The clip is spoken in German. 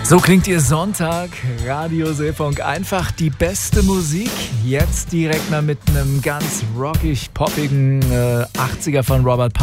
So klingt Ihr Sonntag, Radio Seefunk. Einfach die beste Musik. Jetzt direkt mal mit einem ganz rockig-poppigen 80er von Robert